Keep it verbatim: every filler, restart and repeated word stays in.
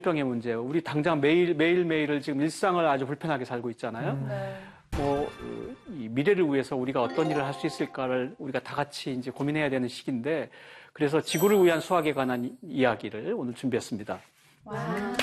병의 문제, 우리 당장 매일 매일 매일을 지금 일상을 아주 불편하게 살고 있잖아요. 음. 네. 뭐 이 미래를 위해서 우리가 어떤 일을 할 수 있을까를 우리가 다 같이 이제 고민해야 되는 시기인데, 그래서 지구를 위한 수학에 관한 이, 이야기를 오늘 준비했습니다. 와.